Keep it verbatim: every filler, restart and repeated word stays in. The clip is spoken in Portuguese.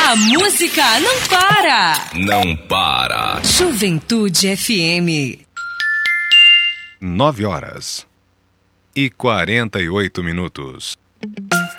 A música não para. Não para. Juventude F M. Nove horas e quarenta e oito minutos.